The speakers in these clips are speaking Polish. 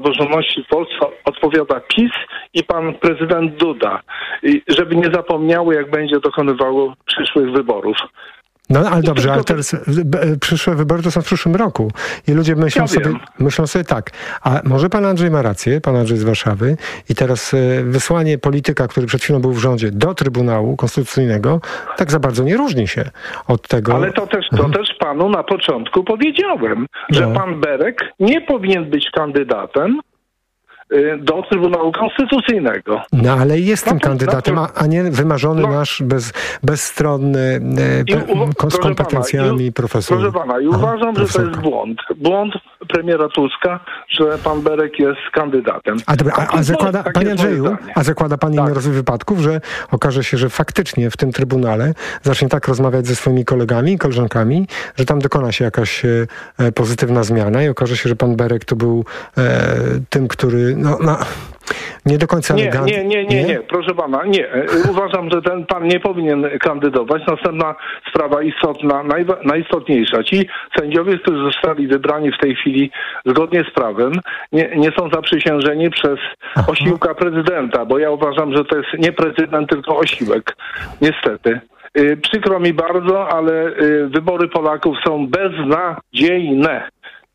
praworządności w Polsce odpowiada PiS i pan prezydent Duda. I żeby nie zapomniały, jak będzie dokonywało przyszłych wyborów. No ale dobrze, ale teraz przyszłe wybory to są w przyszłym roku. I ludzie myślą sobie tak, a może pan Andrzej ma rację, pan Andrzej z Warszawy, i teraz wysłanie polityka, który przed chwilą był w rządzie, do Trybunału Konstytucyjnego, tak za bardzo nie różni się od tego. Ale to też panu na początku powiedziałem, że pan Berek nie powinien być kandydatem do Trybunału Konstytucyjnego. No ale jest tym kandydatem, a nie wymarzony nasz bezstronny, z kompetencjami profesor. Proszę pana, i uważam, że to jest błąd premiera Tuska, że pan Berek jest kandydatem. Panie Andrzeju, zakłada pan inny rozwój wypadków, że okaże się, że faktycznie w tym Trybunale zacznie tak rozmawiać ze swoimi kolegami i koleżankami, że tam dokona się jakaś pozytywna zmiana i okaże się, że pan Berek to był tym, który nie do końca elegancki. Nie, proszę pana, nie. Uważam, że ten pan nie powinien kandydować. Następna sprawa istotna, najistotniejsza. Ci sędziowie, którzy zostali wybrani w tej chwili zgodnie z prawem, nie są zaprzysiężeni przez osiłka prezydenta, bo ja uważam, że to jest nie prezydent, tylko osiłek. Niestety. Przykro mi bardzo, ale wybory Polaków są beznadziejne.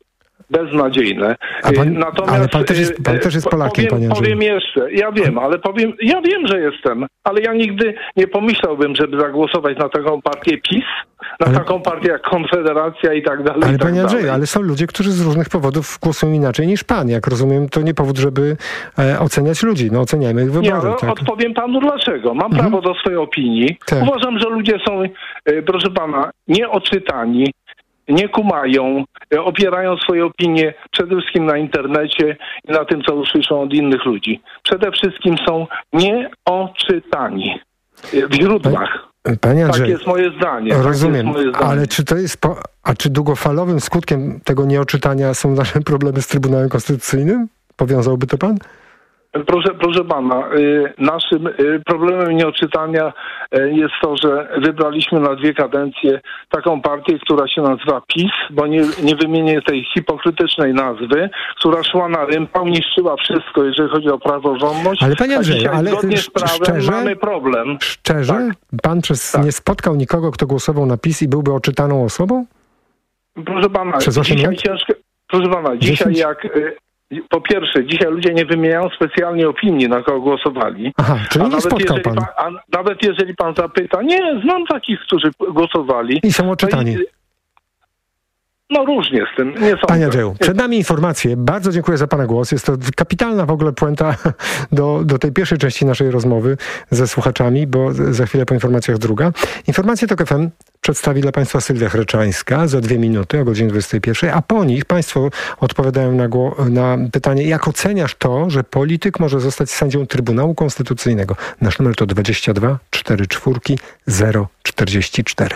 Natomiast, ale pan też jest Polakiem, panie Andrzeju. Powiem jeszcze, ja wiem, że jestem, ale ja nigdy nie pomyślałbym, żeby zagłosować na taką partię PiS, taką partię jak Konfederacja i tak dalej. Ale panie Andrzeju, ale są ludzie, którzy z różnych powodów głosują inaczej niż pan. Jak rozumiem, to nie powód, żeby oceniać ludzi. No oceniajmy ich wybory. Odpowiem panu dlaczego. Mam prawo do swojej opinii. Tak. Uważam, że ludzie są, proszę pana, nieoczytani, nie kumają, opierają swoje opinie przede wszystkim na internecie i na tym, co usłyszą od innych ludzi. Przede wszystkim są nieoczytani w źródłach. Panie Andrzeju, tak jest moje zdanie. Rozumiem, ale czy to jest czy długofalowym skutkiem tego nieoczytania są nasze problemy z Trybunałem Konstytucyjnym? Powiązałby to pan? Proszę pana, naszym problemem nieoczytania jest to, że wybraliśmy na 2 kadencje taką partię, która się nazywa PiS, bo nie wymienię tej hipokrytycznej nazwy, która szła na rympał, niszczyła wszystko, jeżeli chodzi o praworządność. Ale panie Andrzeju, ale zgodnie z prawem mamy problem. Szczerze? Tak. Pan nie spotkał nikogo, kto głosował na PiS i byłby oczytaną osobą? Proszę pana, dzisiaj jak... Po pierwsze, dzisiaj ludzie nie wymieniają specjalnie opinii, na kogo głosowali. Aha, czyli nie spotkał pan. Nawet jeżeli pan zapyta, znam takich, którzy głosowali. I są oczytani. Różnie z tym. Nie sądzę. Panie Andrzeju, przed nami informacje. Bardzo dziękuję za pana głos. Jest to kapitalna w ogóle puenta do tej pierwszej części naszej rozmowy ze słuchaczami, bo za chwilę po informacjach druga. Informacje TOK FM przedstawi dla państwa Sylwia Chreczańska za 2 minuty o godzinie 21, a po nich państwo odpowiadają na pytanie, jak oceniasz to, że polityk może zostać sędzią Trybunału Konstytucyjnego. Nasz numer to 22 44 044.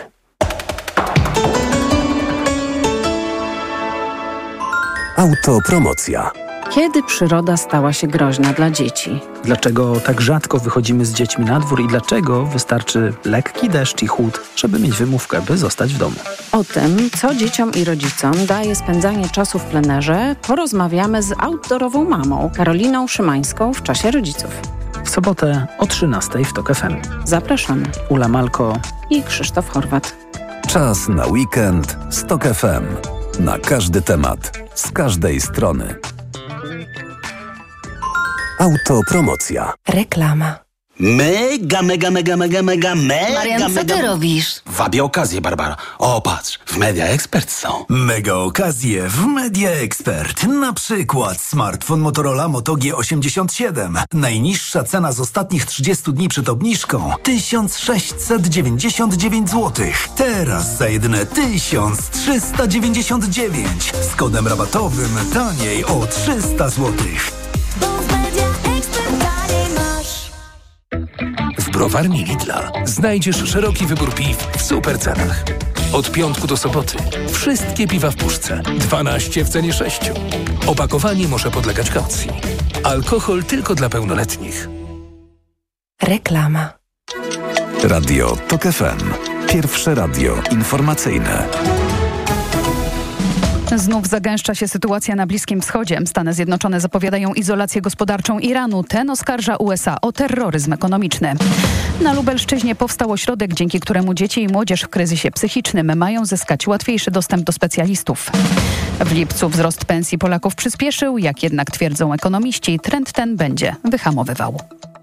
Autopromocja. Kiedy przyroda stała się groźna dla dzieci? Dlaczego tak rzadko wychodzimy z dziećmi na dwór i dlaczego wystarczy lekki deszcz i chłód, żeby mieć wymówkę, by zostać w domu? O tym, co dzieciom i rodzicom daje spędzanie czasu w plenerze, porozmawiamy z outdoorową mamą Karoliną Szymańską w czasie rodziców. W sobotę o 13:00 w TOK FM. Zapraszamy. Ula Malko i Krzysztof Horwat. Czas na weekend z TOK FM. Na każdy temat, z każdej strony. Autopromocja. Reklama. Mega. Marian, co ty robisz? Wabię okazję, Barbara. O, patrz, w Media Expert są. Mega okazje w Media Expert. Na przykład smartfon Motorola Moto G87. Najniższa cena z ostatnich 30 dni przed obniżką 1699 zł. Teraz za jedyne 1399. Z kodem rabatowym taniej o 300 zł. W browarni Lidla znajdziesz szeroki wybór piw w super cenach. Od piątku do soboty wszystkie piwa w puszce. 12 w cenie 6. Opakowanie może podlegać kaucji. Alkohol tylko dla pełnoletnich. Reklama. Radio TOK FM. Pierwsze radio informacyjne. Znów zagęszcza się sytuacja na Bliskim Wschodzie. Stany Zjednoczone zapowiadają izolację gospodarczą Iranu. Ten oskarża USA o terroryzm ekonomiczny. Na Lubelszczyźnie powstał ośrodek, dzięki któremu dzieci i młodzież w kryzysie psychicznym mają zyskać łatwiejszy dostęp do specjalistów. W lipcu wzrost pensji Polaków przyspieszył, jak jednak twierdzą ekonomiści, trend ten będzie wyhamowywał.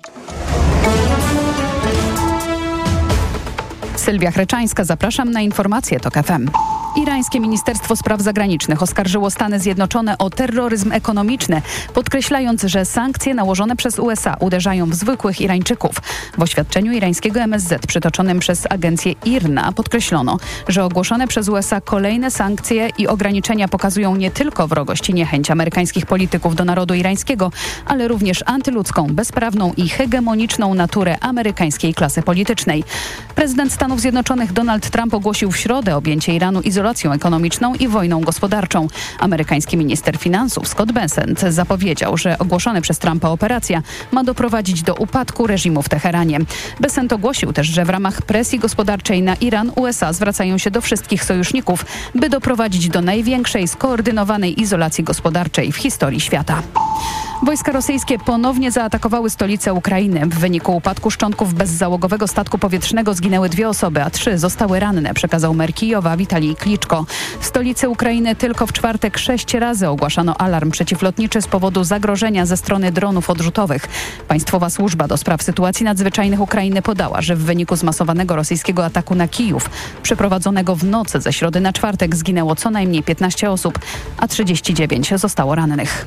Sylwia Chreczańska, zapraszam na informacje TOK FM. Irańskie Ministerstwo Spraw Zagranicznych oskarżyło Stany Zjednoczone o terroryzm ekonomiczny, podkreślając, że sankcje nałożone przez USA uderzają w zwykłych Irańczyków. W oświadczeniu irańskiego MSZ przytoczonym przez agencję IRNA podkreślono, że ogłoszone przez USA kolejne sankcje i ograniczenia pokazują nie tylko wrogość i niechęć amerykańskich polityków do narodu irańskiego, ale również antyludzką, bezprawną i hegemoniczną naturę amerykańskiej klasy politycznej. Prezydent Stanów Zjednoczonych Donald Trump ogłosił w środę objęcie Iranu izolacją ekonomiczną i wojną gospodarczą. Amerykański minister finansów Scott Bessent zapowiedział, że ogłoszona przez Trumpa operacja ma doprowadzić do upadku reżimu w Teheranie. Bessent ogłosił też, że w ramach presji gospodarczej na Iran USA zwracają się do wszystkich sojuszników, by doprowadzić do największej skoordynowanej izolacji gospodarczej w historii świata. Wojska rosyjskie ponownie zaatakowały stolicę Ukrainy. W wyniku upadku szczątków bezzałogowego statku powietrznego zginęły 2 osoby, a 3 zostały ranne, przekazał mer Kijowa Witalij Kliczko. W stolicy Ukrainy tylko w czwartek 6 razy ogłaszano alarm przeciwlotniczy z powodu zagrożenia ze strony dronów odrzutowych. Państwowa Służba do Spraw Sytuacji Nadzwyczajnych Ukrainy podała, że w wyniku zmasowanego rosyjskiego ataku na Kijów, przeprowadzonego w nocy ze środy na czwartek, zginęło co najmniej 15 osób, a 39 zostało rannych.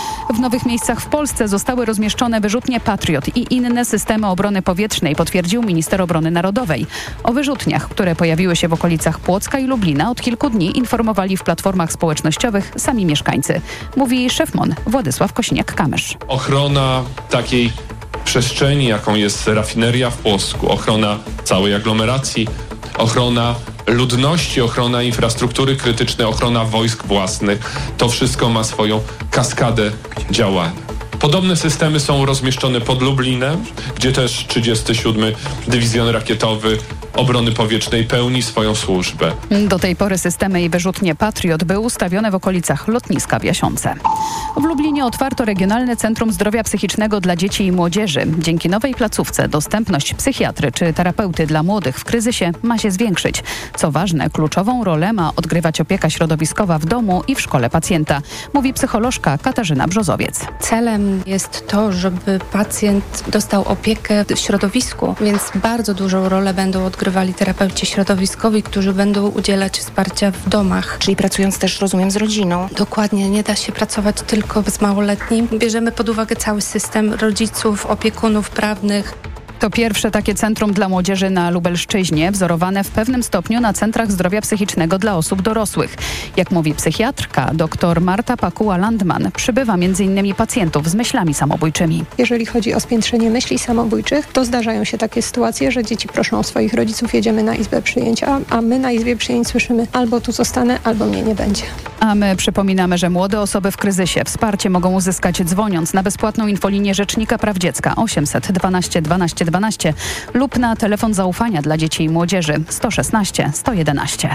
W nowych miejscach w Polsce zostały rozmieszczone wyrzutnie Patriot i inne systemy obrony powietrznej, potwierdził minister obrony narodowej. O wyrzutniach, które pojawiły się w okolicach Płocka i Lublina, od kilku dni informowali w platformach społecznościowych sami mieszkańcy. Mówi szef MON Władysław Kosiniak-Kamysz. Ochrona takiej przestrzeni, jaką jest rafineria w Płocku, ochrona całej aglomeracji, ochrona ludności, ochrona infrastruktury krytycznej, ochrona wojsk własnych. To wszystko ma swoją kaskadę działania. Podobne systemy są rozmieszczone pod Lublinem, gdzie też 37. Dywizjon Rakietowy Obrony Powietrznej pełni swoją służbę. Do tej pory systemy i wyrzutnie Patriot były ustawione w okolicach lotniska w Jasionce. W Lublinie otwarto Regionalne Centrum Zdrowia Psychicznego dla Dzieci i Młodzieży. Dzięki nowej placówce dostępność psychiatry czy terapeuty dla młodych w kryzysie ma się zwiększyć. Co ważne, kluczową rolę ma odgrywać opieka środowiskowa w domu i w szkole pacjenta, mówi psycholożka Katarzyna Brzozowiec. Celem jest to, żeby pacjent dostał opiekę w środowisku, więc bardzo dużą rolę będą odgrywali terapeuci środowiskowi, którzy będą udzielać wsparcia w domach. Czyli pracując też, rozumiem, z rodziną. Dokładnie, nie da się pracować tylko z małoletnim. Bierzemy pod uwagę cały system rodziców, opiekunów prawnych. To pierwsze takie centrum dla młodzieży na Lubelszczyźnie, wzorowane w pewnym stopniu na centrach zdrowia psychicznego dla osób dorosłych. Jak mówi psychiatrka dr Marta Pakuła-Landman, przybywa m.in. pacjentów z myślami samobójczymi. Jeżeli chodzi o spiętrzenie myśli samobójczych, to zdarzają się takie sytuacje, że dzieci proszą swoich rodziców, jedziemy na izbę przyjęć, a my na izbie przyjęć słyszymy: albo tu zostanę, albo mnie nie będzie. A my przypominamy, że młode osoby w kryzysie wsparcie mogą uzyskać dzwoniąc na bezpłatną infolinię Rzecznika Praw Dziecka 800 12 12 12 lub na telefon zaufania dla dzieci i młodzieży 116 111.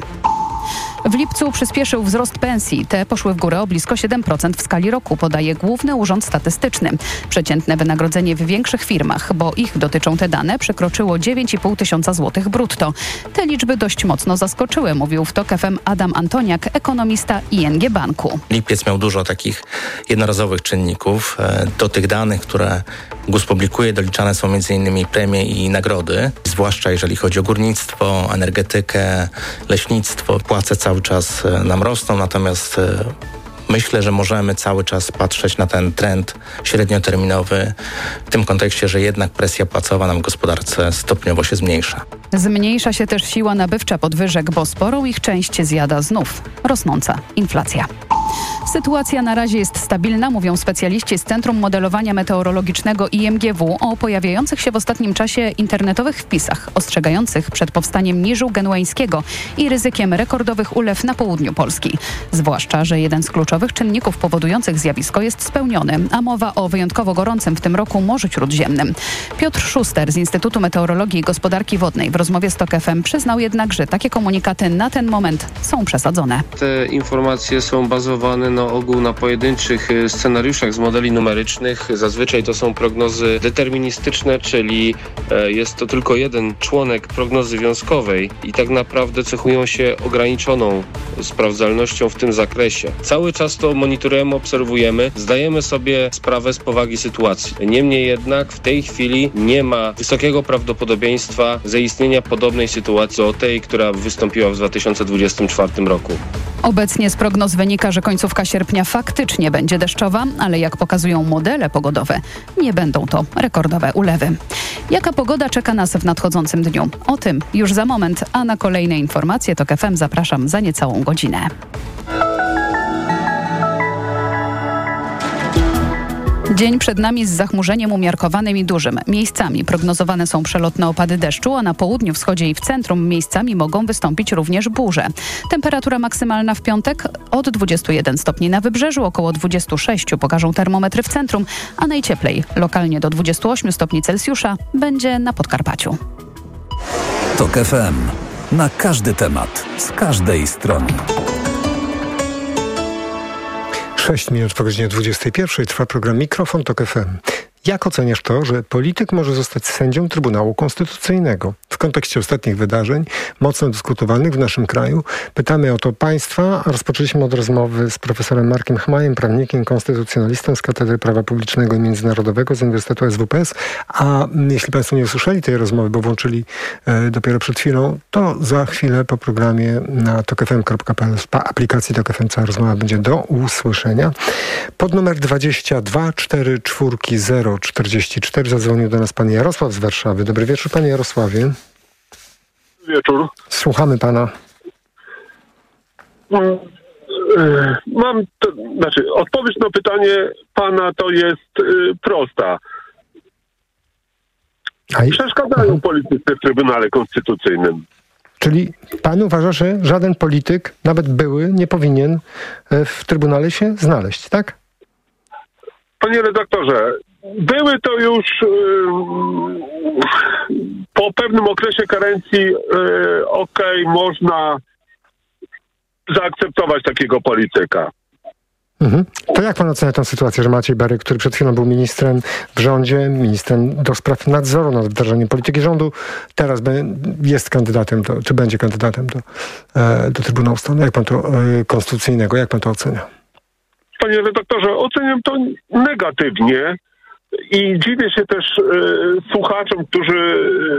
W lipcu przyspieszył wzrost pensji. Te poszły w górę o blisko 7% w skali roku, podaje Główny Urząd Statystyczny. Przeciętne wynagrodzenie w większych firmach, bo ich dotyczą te dane, przekroczyło 9,5 tysiąca złotych brutto. Te liczby dość mocno zaskoczyły, mówił w TOK FM Adam Antoniak, ekonomista ING Banku. Lipiec miał dużo takich jednorazowych czynników. Do tych danych, które GUS publikuje, doliczane są m.in. premie i nagrody, zwłaszcza jeżeli chodzi o górnictwo, energetykę, leśnictwo. Płace cały czas nam rosną, natomiast myślę, że możemy cały czas patrzeć na ten trend średnioterminowy w tym kontekście, że jednak presja płacowa nam w gospodarce stopniowo się zmniejsza. Zmniejsza się też siła nabywcza podwyżek, bo sporą ich część zjada znów rosnąca inflacja. Sytuacja na razie jest stabilna, mówią specjaliści z Centrum Modelowania Meteorologicznego IMGW o pojawiających się w ostatnim czasie internetowych wpisach ostrzegających przed powstaniem niżu genueńskiego i ryzykiem rekordowych ulew na południu Polski. Zwłaszcza, że jeden z kluczowych czynników powodujących zjawisko jest spełniony, a mowa o wyjątkowo gorącym w tym roku Morzu Śródziemnym. Piotr Szuster z Instytutu Meteorologii i Gospodarki Wodnej w rozmowie z TOK FM przyznał jednak, że takie komunikaty na ten moment są przesadzone. Te informacje są bazowane na ogół na pojedynczych scenariuszach z modeli numerycznych. Zazwyczaj to są prognozy deterministyczne, czyli jest to tylko jeden członek prognozy wiązkowej i tak naprawdę cechują się ograniczoną sprawdzalnością w tym zakresie. Cały czas to monitorujemy, obserwujemy, zdajemy sobie sprawę z powagi sytuacji. Niemniej jednak w tej chwili nie ma wysokiego prawdopodobieństwa zaistnienia podobnej sytuacji do tej, która wystąpiła w 2024 roku. Obecnie z prognoz wynika, że końcówka sierpnia faktycznie będzie deszczowa, ale jak pokazują modele pogodowe, nie będą to rekordowe ulewy. Jaka pogoda czeka nas w nadchodzącym dniu? O tym już za moment, a na kolejne informacje TOK FM zapraszam za niecałą godzinę. Dzień przed nami z zachmurzeniem umiarkowanym i dużym. Miejscami prognozowane są przelotne opady deszczu, a na południu, wschodzie i w centrum miejscami mogą wystąpić również burze. Temperatura maksymalna w piątek od 21 stopni na wybrzeżu, około 26 pokażą termometry w centrum, a najcieplej, lokalnie do 28 stopni Celsjusza, będzie na Podkarpaciu. TOK FM. Na każdy temat, z każdej strony. 6 minut po godzinie 21 trwa program Mikrofon TOK FM. Jak oceniasz to, że polityk może zostać sędzią Trybunału Konstytucyjnego? W kontekście ostatnich wydarzeń, mocno dyskutowanych w naszym kraju, pytamy o to państwa. Rozpoczęliśmy od rozmowy z profesorem Markiem Chmajem, prawnikiem, konstytucjonalistą z Katedry Prawa Publicznego i Międzynarodowego z Uniwersytetu SWPS. A jeśli państwo nie usłyszeli tej rozmowy, bo włączyli dopiero przed chwilą, to za chwilę po programie na tokfm.pl w aplikacji TOK FM cała rozmowa będzie do usłyszenia. Pod numer 22 440 44 zadzwonił do nas pan Jarosław z Warszawy. Dobry wieczór, panie Jarosławie. Wieczór. Słuchamy pana. Odpowiedź na pytanie pana to jest prosta. Przeszkadzają politycy w Trybunale Konstytucyjnym. Czyli pan uważa, że żaden polityk, nawet były, nie powinien w Trybunale się znaleźć, tak? Panie redaktorze, były to już po pewnym okresie karencji można zaakceptować takiego polityka. To jak pan ocenia tę sytuację, że Maciej Berek, który przed chwilą był ministrem w rządzie, ministrem do spraw nadzoru nad wdrażaniem polityki rządu, teraz jest kandydatem, czy będzie kandydatem do Trybunału Stanu Konstytucyjnego? Jak pan to ocenia? Panie redaktorze, oceniam to negatywnie i dziwię się też słuchaczom, którzy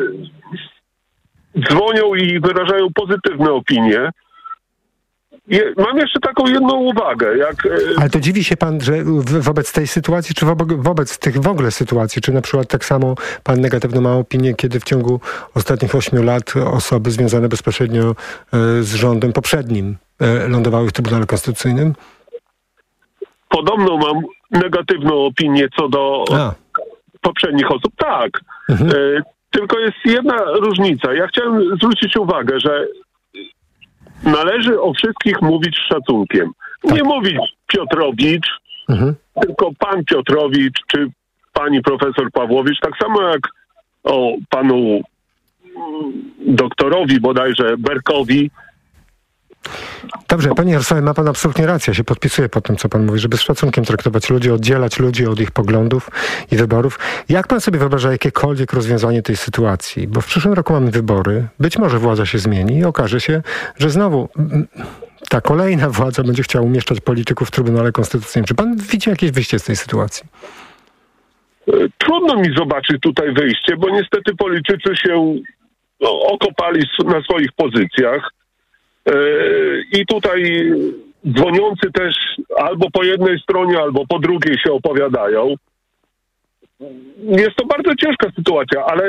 dzwonią i wyrażają pozytywne opinie. Mam jeszcze taką jedną uwagę. Ale to dziwi się pan, że wobec tej sytuacji, czy wobec tych w ogóle sytuacji, czy na przykład tak samo pan negatywną ma opinię, kiedy w ciągu ostatnich 8 lat osoby związane bezpośrednio z rządem poprzednim lądowały w Trybunale Konstytucyjnym? Podobną mam negatywną opinię co do poprzednich osób. Tak. Tylko jest jedna różnica. Ja chciałem zwrócić uwagę, że należy o wszystkich mówić z szacunkiem. Nie mówić Piotrowicz, tylko pan Piotrowicz, czy pani profesor Pawłowicz, tak samo jak o panu doktorowi bodajże Berkowi. Dobrze, panie Jarosławie, ma pan absolutnie rację. Ja się podpisuję po tym, co pan mówi, żeby z szacunkiem traktować ludzi, oddzielać ludzi od ich poglądów i wyborów. Jak pan sobie wyobraża jakiekolwiek rozwiązanie tej sytuacji? Bo w przyszłym roku mamy wybory, być może władza się zmieni i okaże się, że znowu ta kolejna władza będzie chciała umieszczać polityków w Trybunale Konstytucyjnym. Czy pan widzi jakieś wyjście z tej sytuacji? Trudno mi zobaczyć tutaj wyjście, bo niestety politycy się okopali na swoich pozycjach. I tutaj dzwoniący też albo po jednej stronie, albo po drugiej się opowiadają. Jest to bardzo ciężka sytuacja, ale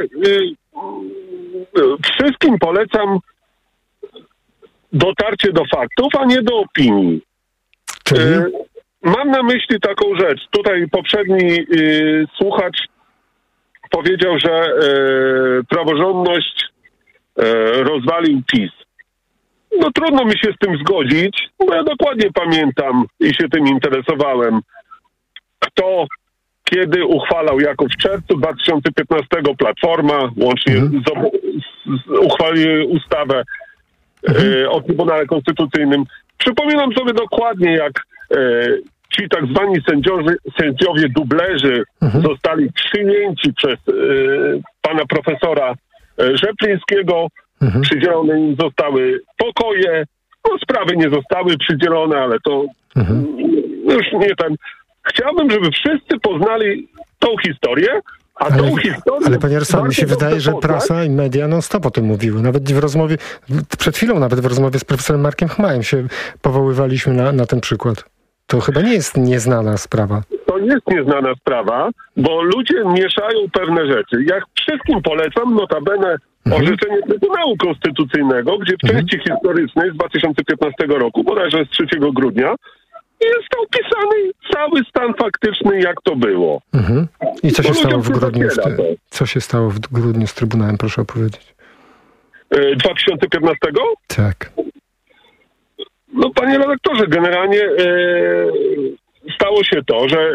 wszystkim polecam dotarcie do faktów, a nie do opinii. Czyli? Mam na myśli taką rzecz. Tutaj poprzedni słuchacz powiedział, że praworządność rozwalił PiS. No trudno mi się z tym zgodzić, bo ja dokładnie pamiętam i się tym interesowałem, kto kiedy uchwalał, jako w czerwcu 2015 Platforma, łącznie uchwaliła ustawę o Trybunale Konstytucyjnym. Przypominam sobie dokładnie, jak ci tak zwani sędziowie dublerzy zostali przyjęci przez pana profesora Rzeplińskiego. Przydzielone im zostały pokoje. No, sprawy nie zostały przydzielone, ale to już nie ten. Chciałbym, żeby wszyscy poznali tą historię, ale panie Jarosławie, mi się wydaje, że prasa i media non-stop o tym mówiły. Nawet w rozmowie, przed chwilą nawet w rozmowie z profesorem Markiem Chmajem się powoływaliśmy na ten przykład. To chyba nie jest nieznana sprawa. To jest nieznana sprawa, bo ludzie mieszają pewne rzeczy. Ja wszystkim polecam notabene orzeczenie Trybunału Konstytucyjnego, gdzie w części historycznej z 2015 roku, bodajże z 3 grudnia, jest opisany cały stan faktyczny, jak to było. I co się stało w grudniu? Co się stało w grudniu z Trybunałem, proszę opowiedzieć. 2015? Tak. No panie redaktorze, generalnie stało się to, że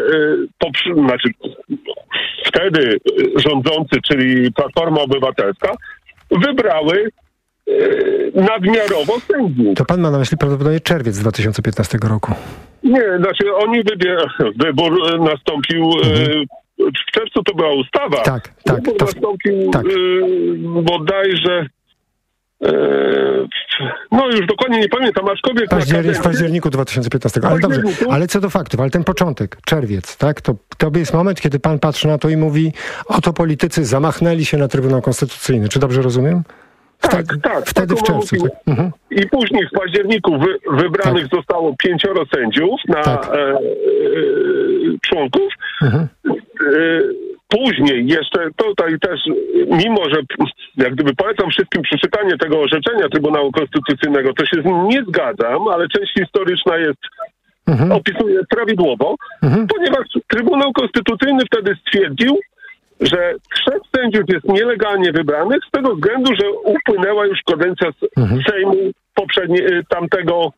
wtedy rządzący, czyli Platforma Obywatelska, wybrały nadmiarowo sędziów. To pan ma na myśli prawdopodobnie czerwiec 2015 roku. Nie, znaczy oni wybór nastąpił w czerwcu, to była ustawa. Tak. Wybór nastąpił bodajże no już dokładnie nie pamiętam, aczkolwiek... W październiku 2015. Ale dobrze, ale co do faktów, ale ten początek, czerwiec, tak? To jest moment, kiedy pan patrzy na to i mówi, oto politycy zamachnęli się na Trybunał Konstytucyjny. Czy dobrze rozumiem? Tak. Wtedy w czerwcu. Tak. I później w październiku wybranych zostało 5 sędziów na członków. Później jeszcze tutaj też, mimo że jak gdyby polecam wszystkim przeczytanie tego orzeczenia Trybunału Konstytucyjnego, to się z nim nie zgadzam, ale część historyczna jest opisuje prawidłowo, ponieważ Trybunał Konstytucyjny wtedy stwierdził, że 3 sędziów jest nielegalnie wybranych z tego względu, że upłynęła już kadencja Sejmu tamtego.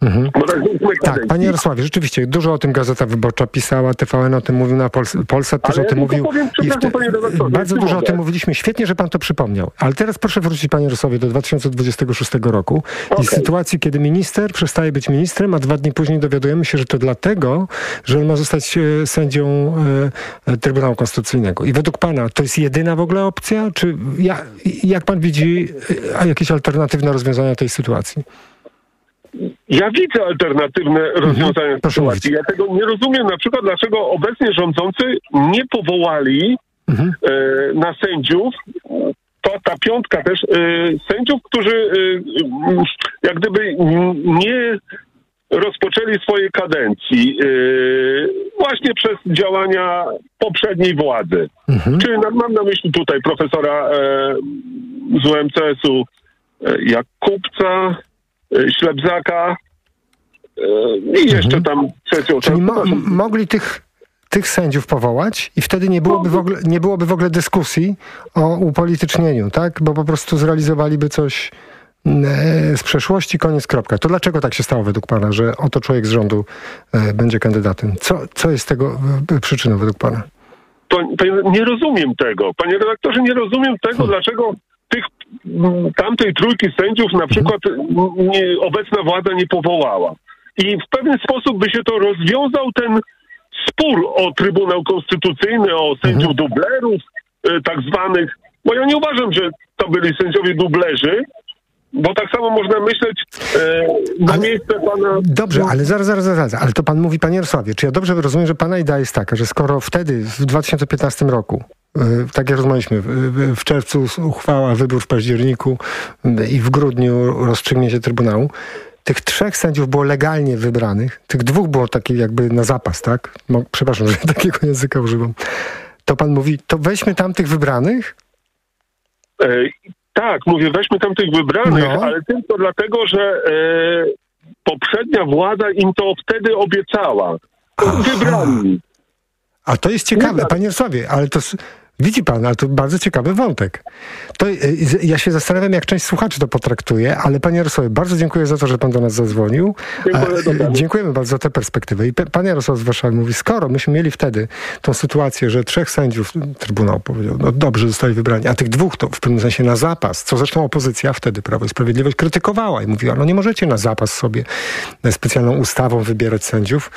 Tak, panie Jarosławie, rzeczywiście dużo o tym Gazeta Wyborcza pisała, TVN o tym mówił, na Polsat też o tym mówił. Bardzo dużo o tym mówiliśmy. Świetnie, że pan to przypomniał. Ale teraz proszę wrócić, panie Jarosławie, do 2026 roku i sytuacji, kiedy minister przestaje być ministrem, a 2 dni później dowiadujemy się, że to dlatego, że on ma zostać sędzią Trybunału Konstytucyjnego. I według pana to jest jedyna w ogóle opcja? Czy jak pan widzi jakieś alternatywne rozwiązania tej sytuacji? Ja widzę alternatywne rozwiązania sytuacji. Ja tego nie rozumiem, na przykład dlaczego obecnie rządzący nie powołali na sędziów, ta 5 też, sędziów, którzy jak gdyby nie rozpoczęli swojej kadencji właśnie przez działania poprzedniej władzy. Czyli mam na myśli tutaj profesora z UMCS-u Jakubca, Ślebzaka i jeszcze tam trzecią. Czyli mogli tych sędziów powołać i wtedy nie byłoby w ogóle dyskusji o upolitycznieniu, tak? Bo po prostu zrealizowaliby coś z przeszłości, koniec, kropka. To dlaczego tak się stało według pana, że oto człowiek z rządu będzie kandydatem? Co jest tego przyczyną według pana? Nie rozumiem tego. Panie redaktorze, nie rozumiem tego, dlaczego tamtej 3 sędziów na przykład obecna władza nie powołała. I w pewien sposób by się to rozwiązał ten spór o Trybunał Konstytucyjny, o sędziów dublerów tak zwanych, bo ja nie uważam, że to byli sędziowie dublerzy, bo tak samo można myśleć na miejsce pana... Dobrze, ale zaraz. Ale to pan mówi, panie Jarosławie, czy ja dobrze rozumiem, że pana idea jest taka, że skoro wtedy, w 2015 roku, tak jak rozmawialiśmy, w czerwcu uchwała, wybór w październiku i w grudniu rozstrzygnięcie Trybunału, tych 3 sędziów było legalnie wybranych, tych 2 było takie jakby na zapas, tak? Przepraszam, że takiego języka używam. To pan mówi, to weźmy tamtych wybranych? Tak, mówię, weźmy tamtych wybranych, ale tylko dlatego, że poprzednia władza im to wtedy obiecała. Wybrani. A to jest ciekawe, panie Jarosławie, ale to... Widzi pan, ale to bardzo ciekawy wątek. To ja się zastanawiam, jak część słuchaczy to potraktuje, ale panie Jarosławie, bardzo dziękuję za to, że pan do nas zadzwonił. Dziękujemy bardzo za tę perspektywę. I pan Jarosław z Warszawy mówi, skoro myśmy mieli wtedy tą sytuację, że 3 sędziów, Trybunał powiedział, no dobrze, zostali wybrani, a tych 2 to w pewnym sensie na zapas, co zresztą opozycja wtedy, Prawo i Sprawiedliwość, krytykowała i mówiła, no nie możecie na zapas sobie specjalną ustawą wybierać sędziów.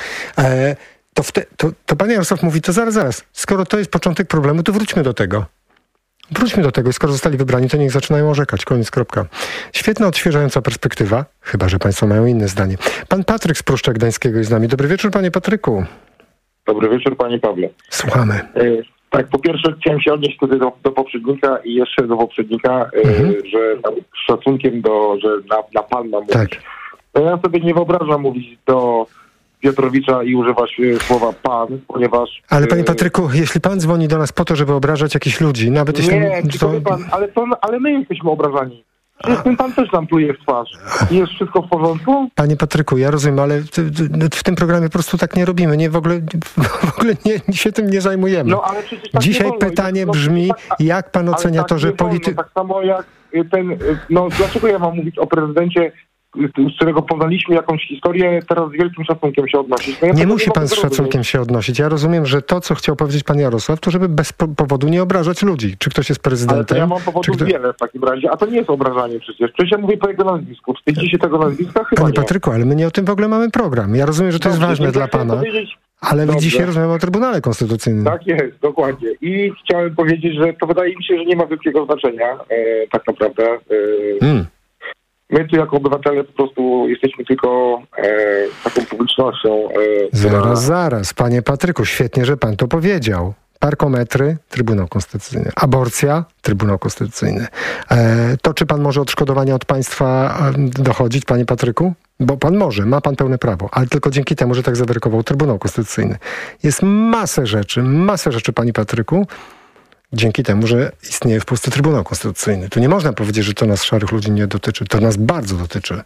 To pan Jarosław mówi, to zaraz. Skoro to jest początek problemu, to wróćmy do tego. I skoro zostali wybrani, to niech zaczynają orzekać. Koniec, kropka. Świetna, odświeżająca perspektywa, chyba że państwo mają inne zdanie. Pan Patryk z Pruszcza Gdańskiego jest z nami. Dobry wieczór, panie Patryku. Dobry wieczór, panie Pawle. Słuchamy. Tak, po pierwsze chciałem się odnieść wtedy do poprzednika i jeszcze do poprzednika, że z szacunkiem że na pan mam mówić. Tak. To ja sobie nie wyobrażam mówić do Piotrowicza i używać słowa pan, ponieważ... Ale panie Patryku, jeśli pan dzwoni do nas po to, żeby obrażać jakichś ludzi, nawet jeśli... Nie, tylko pan, ale my jesteśmy obrażani. Przecież pan też nam pluje w twarz. Jest wszystko w porządku? Panie Patryku, ja rozumiem, ale w tym programie po prostu tak nie robimy. Nie, w ogóle się tym nie zajmujemy. No, ale przecież tak dzisiaj pytanie brzmi, jak pan ocenia to, że polityk... Tak samo jak dlaczego ja mam mówić o prezydencie, z którego poznaliśmy jakąś historię, teraz z wielkim szacunkiem się odnosić. No nie musi pan z szacunkiem się odnosić. Ja rozumiem, że to, co chciał powiedzieć pan Jarosław, to żeby bez powodu nie obrażać ludzi. Czy ktoś jest prezydentem? Ale to ja mam powodów wiele w takim razie, a to nie jest obrażanie przecież. Przecież ja mówię po jego nazwisku. Wstydzi się tego nazwiska? Chyba Panie nie. Patryku, ale my nie o tym w ogóle mamy program. Ja rozumiem, że to jest ważne dla pana, ale my dzisiaj rozmawiamy o Trybunale Konstytucyjnym. Tak jest, dokładnie. I chciałem powiedzieć, że to wydaje mi się, że nie ma wielkiego znaczenia tak naprawdę. My tu jako obywatele po prostu jesteśmy tylko taką publicznością. Zaraz. Panie Patryku, świetnie, że pan to powiedział. Parkometry, Trybunał Konstytucyjny. Aborcja, Trybunał Konstytucyjny. To, czy pan może odszkodowania od państwa dochodzić, panie Patryku? Bo pan może, ma pan pełne prawo, ale tylko dzięki temu, że tak zawyrokował Trybunał Konstytucyjny. Jest masę rzeczy, panie Patryku, dzięki temu, że istnieje w Polsce Trybunał Konstytucyjny. Tu nie można powiedzieć, że to nas, szarych ludzi, nie dotyczy. To nas bardzo dotyczy.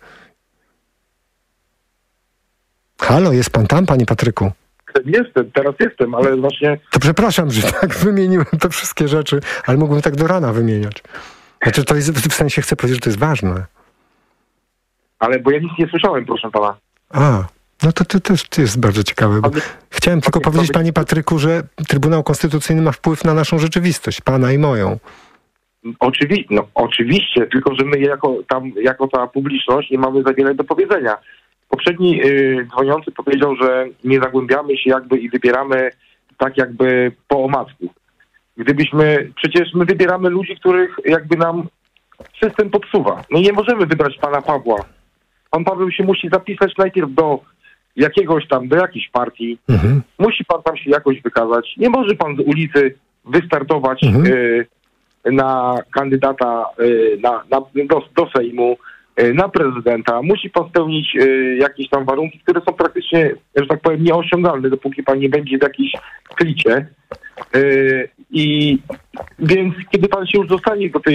Halo, jest pan tam, panie Patryku? Teraz jestem, ale właśnie... To przepraszam, że tak wymieniłem te wszystkie rzeczy, ale mógłbym tak do rana wymieniać. Znaczy, to jest, w sensie chcę powiedzieć, że to jest ważne. Ale bo ja nic nie słyszałem, proszę pana. No to też jest bardzo ciekawe. Bo chciałem tylko powiedzieć, panie Patryku, że Trybunał Konstytucyjny ma wpływ na naszą rzeczywistość, pana i moją. Oczywiście, tylko że my jako ta publiczność nie mamy za wiele do powiedzenia. Poprzedni dzwoniący powiedział, że nie zagłębiamy się jakby i wybieramy tak jakby po omacku. Przecież my wybieramy ludzi, których jakby nam system podsuwa. No nie możemy wybrać pana Pawła. Pan Paweł się musi zapisać najpierw do jakiejś partii. Musi pan tam się jakoś wykazać. Nie może pan z ulicy wystartować na kandydata do Sejmu, na prezydenta. Musi pan spełnić jakieś tam warunki, które są praktycznie, że tak powiem, nieosiągalne, dopóki pan nie będzie w jakiejś klicie. I więc kiedy pan się już dostanie do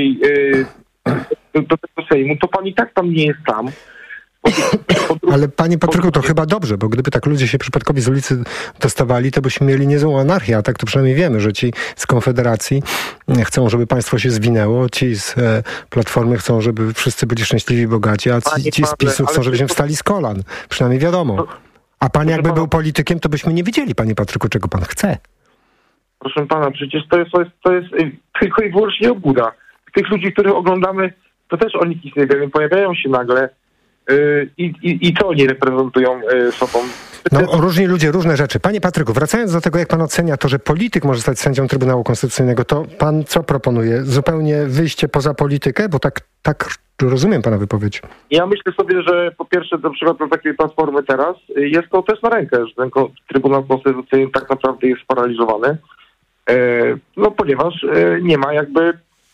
tego Sejmu, to pan i tak tam nie jest sam. Ale panie Patryku, to chyba dobrze, bo gdyby tak ludzie się przypadkowi z ulicy dostawali, to byśmy mieli niezłą anarchię, a tak to przynajmniej wiemy, że ci z Konfederacji chcą, żeby państwo się zwinęło, ci z Platformy chcą, żeby wszyscy byli szczęśliwi i bogaci, a ci z PiS-u chcą, żebyśmy wstali z kolan. Przynajmniej wiadomo. A pan jakby był politykiem, to byśmy nie wiedzieli, panie Patryku, czego pan chce. Proszę pana, przecież to jest tylko i wyłącznie obłuda. Tych ludzi, których oglądamy, to też o nich nic nie wiemy, pojawiają się nagle i co oni reprezentują sobą. No, różni ludzie, różne rzeczy. Panie Patryku, wracając do tego, jak pan ocenia to, że polityk może stać sędzią Trybunału Konstytucyjnego, to pan co proponuje? Zupełnie wyjście poza politykę? Bo tak rozumiem pana wypowiedź. Ja myślę sobie, że po pierwsze, na przykład na takiej Platformy teraz, jest to też na rękę, że ten Trybunał Konstytucyjny tak naprawdę jest sparaliżowany, no ponieważ nie ma jakby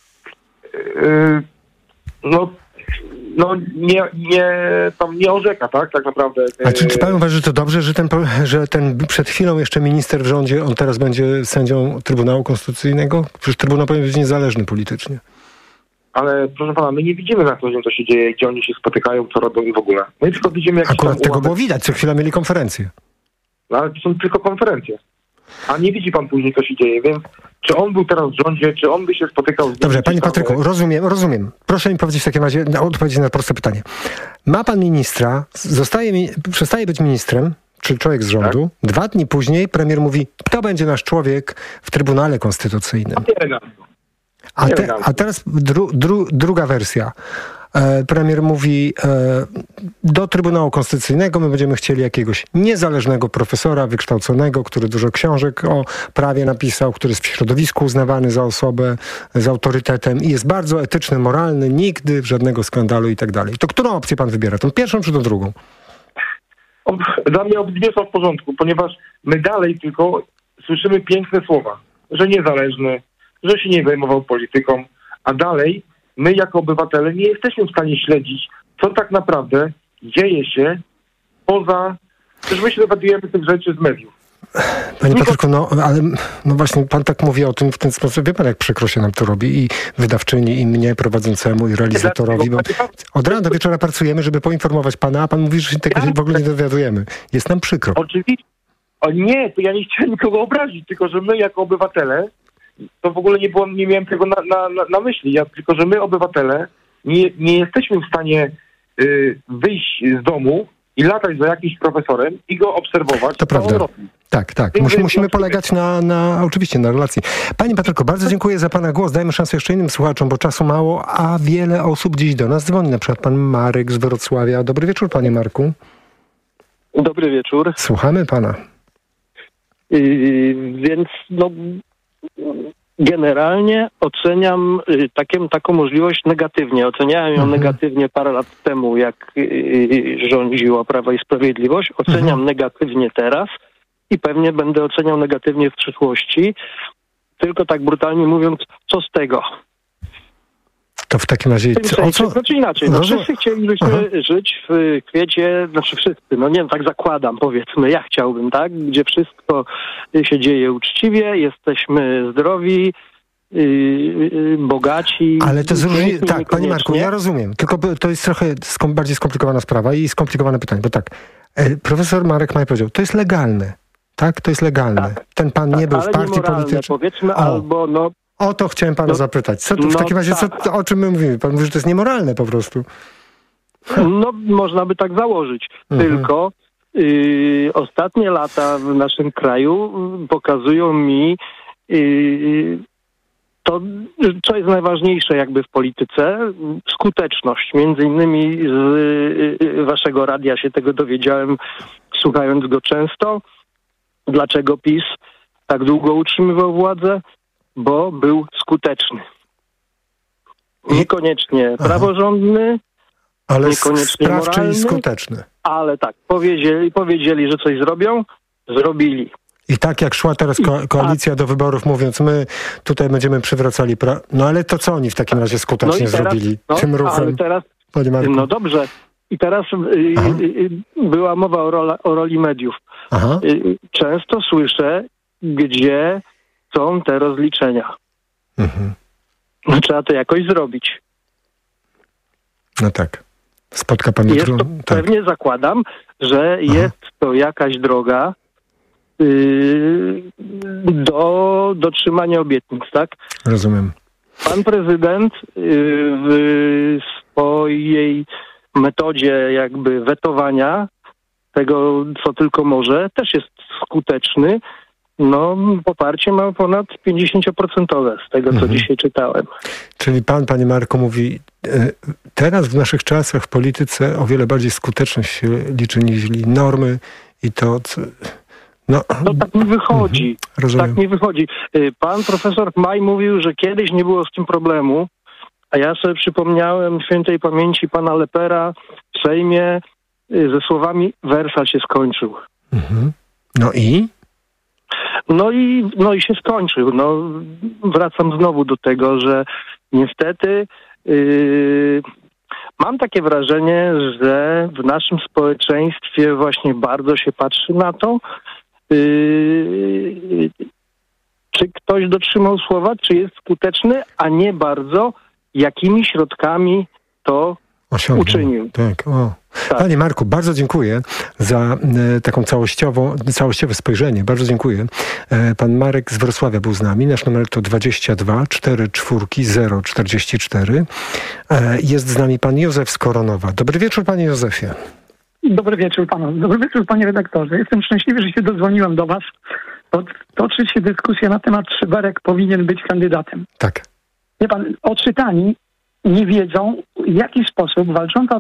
nie orzeka, tak naprawdę. A czy pan uważa, że to dobrze, że ten przed chwilą jeszcze minister w rządzie, on teraz będzie sędzią Trybunału Konstytucyjnego? Przecież Trybunał powinien być niezależny politycznie. ale proszę pana, my nie widzimy na co dzień, co się dzieje, gdzie oni się spotykają, co robią i w ogóle. My tylko widzimy jakiś Akurat tego było widać, co chwila mieli konferencję. No, ale to są tylko konferencje. A nie widzi pan później, co się dzieje, więc czy on był teraz w rządzie, czy on by się spotykał z... Dobrze, panie Patryku, rozumiem. Proszę mi powiedzieć w takim razie, odpowiedzieć na proste pytanie. Ma pan ministra, przestaje być ministrem, czy człowiek z rządu, 2 dni później premier mówi, to będzie nasz człowiek w Trybunale Konstytucyjnym. A teraz druga wersja. Premier mówi, do Trybunału Konstytucyjnego my będziemy chcieli jakiegoś niezależnego profesora, wykształconego, który dużo książek o prawie napisał, który jest w środowisku uznawany za osobę z autorytetem i jest bardzo etyczny, moralny, nigdy żadnego skandalu i tak dalej. To którą opcję pan wybiera? Tą pierwszą czy tą drugą? Dla mnie obydwie są w porządku, ponieważ my dalej tylko słyszymy piękne słowa, że niezależny, że się nie zajmował polityką, a dalej my jako obywatele nie jesteśmy w stanie śledzić, co tak naprawdę dzieje się poza... Przecież my się dowiadujemy tych rzeczy z mediów. Panie Patryku, ale właśnie pan tak mówi o tym w ten sposób. Wie pan, jak przykro się nam to robi i wydawczyni, i mnie prowadzącemu, i realizatorowi, bo od rana do wieczora pracujemy, żeby poinformować pana, a pan mówi, że się tego w ogóle nie dowiadujemy. Jest nam przykro. Oczywiście. Nie, to ja nie chciałem nikogo obrazić, tylko że my jako obywatele, to w ogóle nie miałem tego na myśli, tylko że my obywatele nie jesteśmy w stanie wyjść z domu i latać za jakimś profesorem i go obserwować. To prawda. Tak. Musimy polegać oczywiście na relacji. Panie Patryku, bardzo dziękuję za pana głos. Dajmy szansę jeszcze innym słuchaczom, bo czasu mało, a wiele osób dziś do nas dzwoni. Na przykład pan Marek z Wrocławia. Dobry wieczór, panie Marku. Dobry wieczór. Słuchamy pana. Więc generalnie oceniam taką możliwość negatywnie. Oceniałem ją negatywnie parę lat temu, jak rządziła Prawo i Sprawiedliwość. Oceniam negatywnie teraz i pewnie będę oceniał negatywnie w przyszłości. Tylko tak brutalnie mówiąc, co z tego? To w takim razie... Znaczy inaczej, wszyscy chcielibyśmy żyć w kwiecie, wszyscy, tak zakładam, powiedzmy, ja chciałbym, tak? Gdzie wszystko się dzieje uczciwie, jesteśmy zdrowi, bogaci. Ale to jest różnie... Tak, panie Marku, ja rozumiem, tylko to jest trochę bardziej skomplikowana sprawa i skomplikowane pytanie, bo tak, profesor Marek Maj powiedział, to jest legalne, tak? To jest legalne. Tak, ten pan nie był w partii politycznej. Powiedzmy, albo O to chciałem pana zapytać. Co tu w takim razie, o czym my mówimy? Pan mówi, że to jest niemoralne po prostu. Można by tak założyć. Tylko ostatnie lata w naszym kraju pokazują mi to, co jest najważniejsze jakby w polityce, skuteczność. Między innymi z waszego radia się tego dowiedziałem, słuchając go często. Dlaczego PiS tak długo utrzymywał władzę? Bo był skuteczny. Niekoniecznie praworządny, ale niekoniecznie sprawczy moralny, i skuteczny. Ale tak, powiedzieli, że coś zrobią, zrobili. I tak jak szła teraz koalicja do wyborów, mówiąc, my tutaj będziemy przywracali ale to co oni w takim razie skutecznie zrobili tym ruchem? Ale teraz, panie Marku? Dobrze. I teraz była mowa o roli mediów. Często słyszę, gdzie są te rozliczenia. Trzeba to jakoś zrobić. No tak. Spotka pan jutro. Pewnie zakładam, że jest to jakaś droga do dotrzymania obietnic, tak? Rozumiem. Pan prezydent w swojej metodzie jakby wetowania tego, co tylko może, też jest skuteczny. Poparcie ma ponad 50% z tego, co dzisiaj czytałem. Czyli pan, panie Marku, mówi, teraz w naszych czasach w polityce o wiele bardziej skuteczność się liczy niż normy i to... tak nie wychodzi. Rozumiem. Tak nie wychodzi. Pan profesor Maj mówił, że kiedyś nie było z tym problemu, a ja sobie przypomniałem świętej pamięci pana Lepera w Sejmie ze słowami Wersal się skończył. No i się skończył. Wracam znowu do tego, że niestety mam takie wrażenie, że w naszym społeczeństwie właśnie bardzo się patrzy na to, czy ktoś dotrzymał słowa, czy jest skuteczny, a nie bardzo jakimi środkami to uczynił. Tak, tak. Panie Marku, bardzo dziękuję za taką całościowe spojrzenie. Bardzo dziękuję. Pan Marek z Wrocławia był z nami. Nasz numer to 22 44 044. Jest z nami pan Józef z Koronowa. Dobry wieczór, panie Józefie. Dobry wieczór panu. Dobry wieczór, panie redaktorze. Jestem szczęśliwy, że się dodzwoniłem do was. Toczy się dyskusja na temat, czy Berek powinien być kandydatem. Tak. Wie pan, oczytani nie wiedzą, w jaki sposób walcząca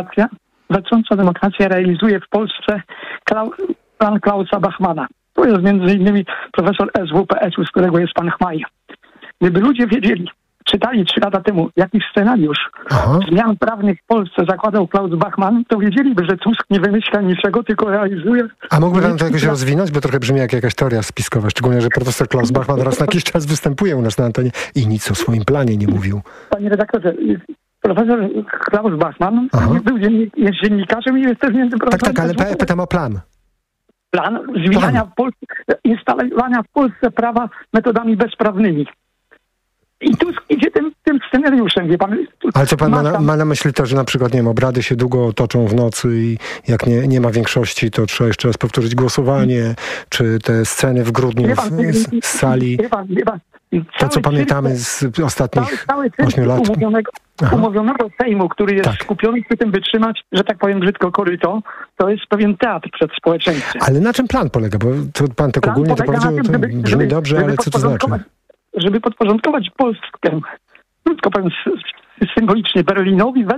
demokracja realizuje w Polsce plan Klausa Bachmana. To jest między innymi profesor SWPS-u, z którego jest pan Chmaj. Gdyby ludzie wiedzieli, czytali 3 lata temu, jaki scenariusz zmian prawnych w Polsce zakładał Klaus Bachmann, to wiedzieliby, że Tusk nie wymyśla niczego, tylko realizuje... A mógłby pan to jakoś rozwinąć? Bo trochę brzmi jak jakaś teoria spiskowa, szczególnie, że profesor Klaus Bachmann raz na jakiś czas występuje u nas na antenie i nic o swoim planie nie mówił. Panie redaktorze, profesor Klaus Bachmann jest dziennikarzem i jest też międzyprofesorem. Tak, ale pytam o plan. Plan zmieniania instalowania w Polsce prawa metodami bezprawnymi. I Tusk idzie tym scenariuszem, wie pan. Ale co pan ma na myśli to, że na przykład, nie wiem, obrady się długo toczą w nocy i jak nie ma większości, to trzeba jeszcze raz powtórzyć głosowanie, czy te sceny w grudniu z sali. To, co pamiętamy z ostatnich 8 lat. Umówionego Sejmu, który jest skupiony przy tym wytrzymać, że tak powiem brzydko, koryto, to jest pewien teatr przed społeczeństwem. Ale na czym plan polega? Bo to pan tak ogólnie to powiedział, to brzmi dobrze, ale co to znaczy? Żeby podporządkować Polskę, krótko powiem symbolicznie, Berlinowi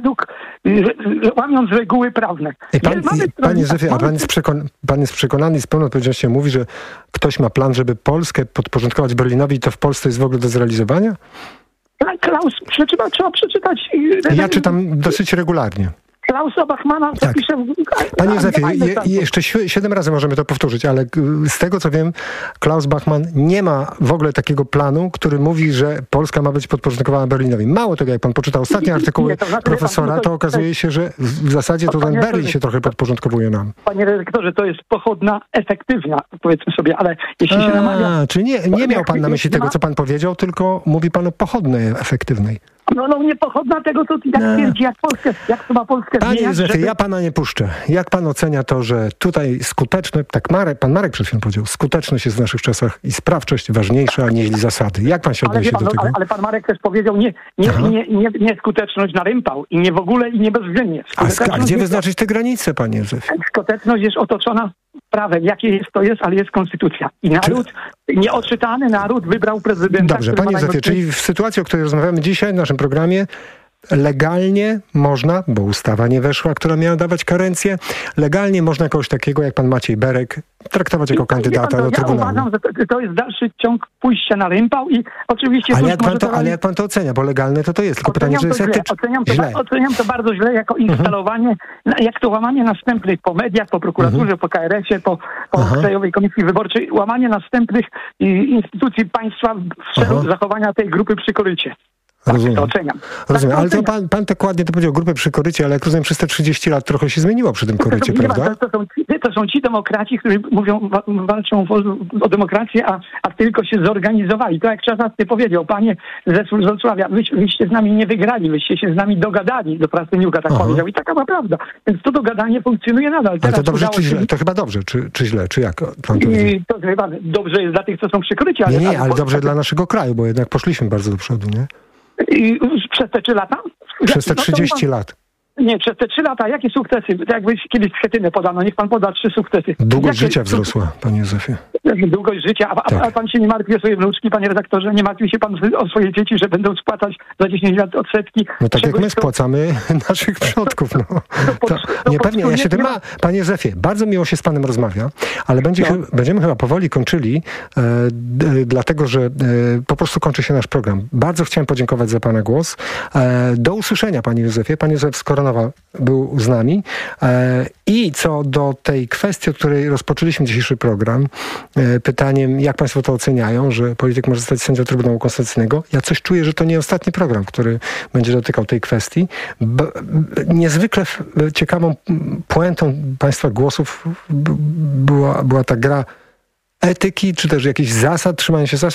łamiąc reguły prawne. Panie Józefie, a pan jest przekonany i z pełną odpowiedzialnością mówi, że ktoś ma plan, żeby Polskę podporządkować Berlinowi i to w Polsce jest w ogóle do zrealizowania? Klaus, trzeba przeczytać. Ja czytam dosyć regularnie. Klausa Bachmana zapisze... Panie Józefie, jeszcze 7 razy możemy to powtórzyć, ale z tego co wiem, Klaus Bachmann nie ma w ogóle takiego planu, który mówi, że Polska ma być podporządkowana Berlinowi. Mało tego, jak pan poczytał ostatnie artykuły profesora, to okazuje się, że w zasadzie to ten Berlin się trochę podporządkowuje nam. Panie redaktorze, to jest pochodna efektywna, powiedzmy sobie, ale jeśli się namawia... Czyli nie miał pan na myśli tego, co pan powiedział, tylko mówi pan o pochodnej, efektywnej. No nie pochodna tego, to jak twierdzi, jak to ma Polskę zmieniać. Panie Józefie, ja pana nie puszczę. Jak pan ocenia to, że tutaj skuteczność, pan Marek przed chwilą powiedział, skuteczność jest w naszych czasach i sprawczość ważniejsza niż zasady. Jak pan się odniesie do tego? Ale pan Marek też powiedział nie skuteczność na rympał i nie w ogóle i nie bezwzględnie. A gdzie wyznaczyć te granice, panie Józefie? Skuteczność jest otoczona prawem. Jakie jest, to jest, ale jest konstytucja. I naród, nieodczytany naród wybrał prezydenta. Dobrze, panie Józefie, czyli w sytuacji, o której rozmawiamy dzisiaj w naszym programie, legalnie można, bo ustawa nie weszła, która miała dawać karencję, legalnie można kogoś takiego jak pan Maciej Berek traktować jako kandydata do Trybunału. Ja uważam, że to jest dalszy ciąg pójścia na rympał i oczywiście... Ale jak pan to ocenia? Bo legalne to jest. Tylko pytanie, czy to jest etyczne. Oceniam to bardzo źle jako instalowanie, jak to łamanie następnych po mediach, po prokuraturze, po KRS-ie, po Krajowej Komisji Wyborczej, łamanie następnych instytucji państwa w celu zachowania tej grupy przy korycie. Rozumiem. To oceniam. Rozumiem, ale to pan tak ładnie to powiedział, grupę przy korycie, ale jak rozumiem, przez te 30 lat trochę się zmieniło przy tym korycie, prawda? To są ci demokraci, którzy walczą o demokrację, a tylko się zorganizowali. To jak Czasowski powiedział, panie ze Wrocławia, wyście z nami nie wygrali, wyście się z nami dogadali, do Praseniuka tak powiedział i taka ma prawda. Więc to dogadanie funkcjonuje nadal. Ale to dobrze czy źle? To chyba dobrze, czy źle? Czy jak pan to widzi? To chyba dobrze jest dla tych, co są przy korycie. Ale dobrze dla naszego kraju, bo jednak poszliśmy bardzo do przodu, nie? I przez te 3 lata? Przez te 30 lat. Nie, przez te 3 lata. Jakie sukcesy? Jakby kiedyś schetynę podano. Niech pan poda 3 sukcesy. Długość życia wzrosła, panie Józefie. Długość życia. A pan się nie martwi o swoje wnuczki, panie redaktorze? Nie martwi się pan o swoje dzieci, że będą spłacać za 10 lat odsetki? No tak jak my spłacamy naszych przodków. Niepewnie. Ja się tym panie Józefie, bardzo miło się z panem rozmawia, ale będziemy chyba powoli kończyli, dlatego, że po prostu kończy się nasz program. Bardzo chciałem podziękować za pana głos. Do usłyszenia, panie Józefie. Pan Józef z Koronowa był z nami. I co do tej kwestii, od której rozpoczęliśmy dzisiejszy program, pytaniem, jak państwo to oceniają, że polityk może zostać sędzią Trybunału Konstytucyjnego. Ja coś czuję, że to nie ostatni program, który będzie dotykał tej kwestii. Niezwykle ciekawą puentą państwa głosów była ta gra etyki, czy też jakichś zasad, trzymania się zasad.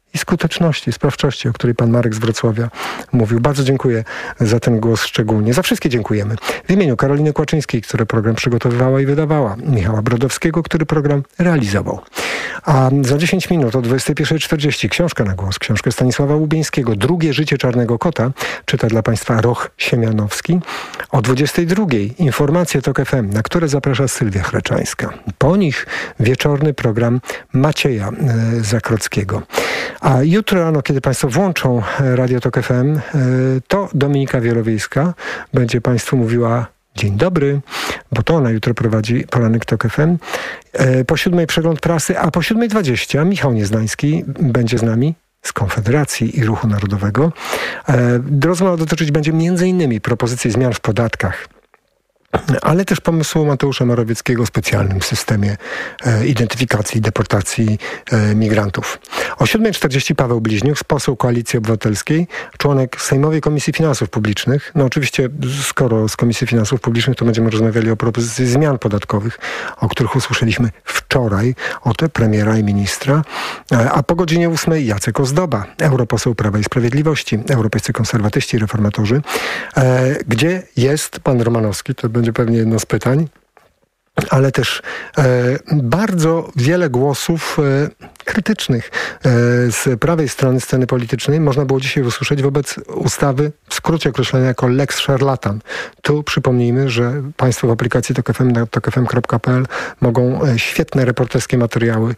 i skuteczności, sprawczości, o której pan Marek z Wrocławia mówił. Bardzo dziękuję za ten głos szczególnie. Za wszystkie dziękujemy. W imieniu Karoliny Kłaczyńskiej, która program przygotowywała i wydawała, Michała Brodowskiego, który program realizował. A za 10 minut o 21:40 książka na głos, książkę Stanisława Łubieńskiego, Drugie życie czarnego kota, czyta dla państwa Roch Siemianowski. O 22:00 informacje TOK FM, na które zaprasza Sylwia Chraczańska. Po nich wieczorny program Macieja Zakrockiego. A jutro rano, kiedy państwo włączą Radio TOK FM, to Dominika Wielowiejska będzie państwu mówiła dzień dobry, bo to ona jutro prowadzi poranek TOK FM. Po 7:00 przegląd prasy, a po 7:20 Michał Nieznański będzie z nami z Konfederacji i Ruchu Narodowego. Rozmowa dotyczyć będzie m.in. propozycji zmian w podatkach, ale też pomysłu Mateusza Morawieckiego o specjalnym systemie identyfikacji i deportacji migrantów. O 7:40 Paweł Bliźniuk, poseł Koalicji Obywatelskiej, członek Sejmowej Komisji Finansów Publicznych. No oczywiście, skoro z Komisji Finansów Publicznych, to będziemy rozmawiali o propozycji zmian podatkowych, o których usłyszeliśmy wczoraj od premiera i ministra. A po godzinie 8:00 Jacek Ozdoba, europoseł Prawa i Sprawiedliwości, europejscy konserwatyści i reformatorzy. Gdzie jest pan Romanowski? To będzie pewnie jedno z pytań, ale też bardzo wiele głosów krytycznych z prawej strony sceny politycznej można było dzisiaj usłyszeć wobec ustawy, w skrócie określenia jako Lex Szarlatan. Tu przypomnijmy, że państwo w aplikacji TOK FM na tokfm.pl mogą świetne reporterskie materiały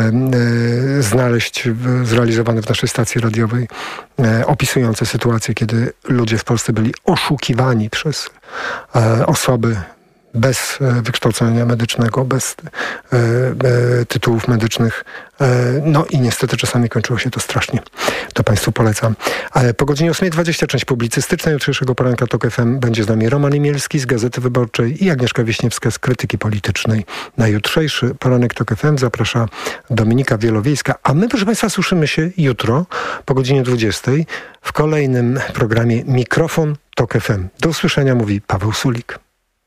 znaleźć zrealizowane w naszej stacji radiowej, opisujące sytuację, kiedy ludzie w Polsce byli oszukiwani przez osoby bez wykształcenia medycznego, bez tytułów medycznych. No i niestety czasami kończyło się to strasznie. To państwu polecam. Po godzinie 8:20 część publicystyczna jutrzejszego poranka TOK FM. Będzie z nami Roman Imielski z Gazety Wyborczej i Agnieszka Wiśniewska z Krytyki Politycznej. Na jutrzejszy poranek TOK FM zaprasza Dominika Wielowiejska, a my, proszę państwa, słyszymy się jutro po godzinie 20:00 w kolejnym programie Mikrofon TOK FM. Do usłyszenia, mówi Paweł Sulik.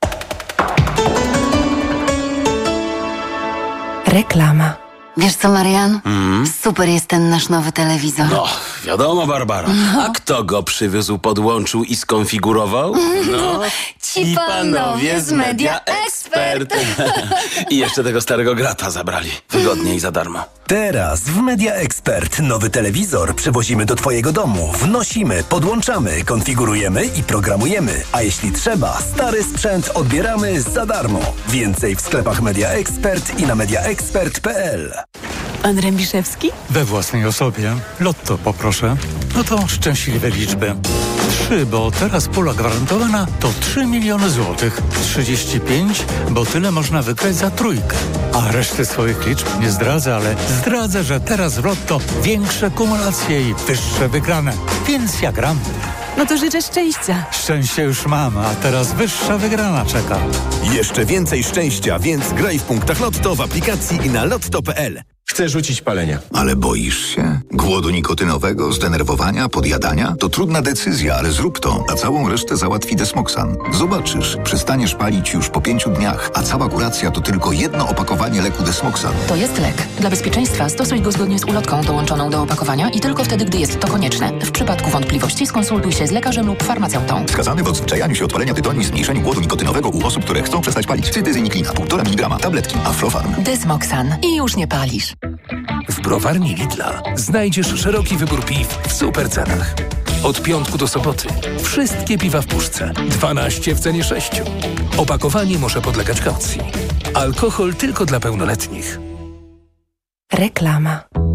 Reklama. Wiesz co, Marian? Super jest ten nasz nowy telewizor. No, wiadomo, Barbara. A kto go przywiózł, podłączył i skonfigurował? No, ci panowie z Media Expert. I jeszcze tego starego grata zabrali. Wygodnie i za darmo. Teraz w Media Expert nowy telewizor przywozimy do twojego domu. Wnosimy, podłączamy, konfigurujemy i programujemy. A jeśli trzeba, stary sprzęt odbieramy za darmo. Więcej w sklepach Media Expert i na mediaexpert.pl. Pan Rębiszewski? We własnej osobie. Lotto poproszę. No to szczęśliwe liczby. 3, bo teraz pula gwarantowana to 3 miliony złotych. 35, bo tyle można wygrać za trójkę. A reszty swoich liczb nie zdradzę, ale zdradzę, że teraz w Lotto większe kumulacje i wyższe wygrane. Więc ja gram. No to życzę szczęścia. Szczęście już mam, a teraz wyższa wygrana czeka. Jeszcze więcej szczęścia, więc graj w punktach Lotto w aplikacji i na lotto.pl. Chcę rzucić palenia. Ale boisz się? Głodu nikotynowego, zdenerwowania, podjadania? To trudna decyzja, ale zrób to, a całą resztę załatwi Desmoxan. Zobaczysz, przestaniesz palić już po 5 dniach, a cała kuracja to tylko jedno opakowanie leku Desmoxan. To jest lek. Dla bezpieczeństwa stosuj go zgodnie z ulotką dołączoną do opakowania i tylko wtedy, gdy jest to konieczne. W przypadku wątpliwości skonsultuj się z lekarzem lub farmaceutą. Wskazany w odzwyczajaniu się od palenia tytoniu i zmniejszeniu głodu nikotynowego u osób, które chcą przestać palić. Cytyzyniklina, 1,5 mg, tabletki, Aflofarm. Desmoxan. I już nie palisz. W browarni Lidla znajdziesz szeroki wybór piw w super cenach. Od piątku do soboty wszystkie piwa w puszce. 12 w cenie 6. Opakowanie może podlegać kaucji. Alkohol tylko dla pełnoletnich. Reklama.